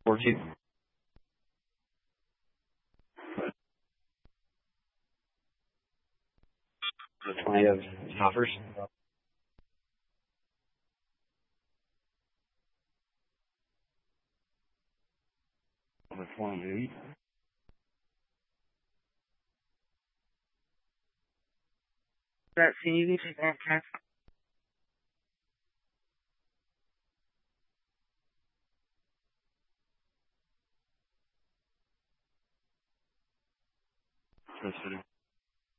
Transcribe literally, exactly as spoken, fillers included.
Four two. The twenty of offers. The twenty-eight. That scene, you can take that cat. That's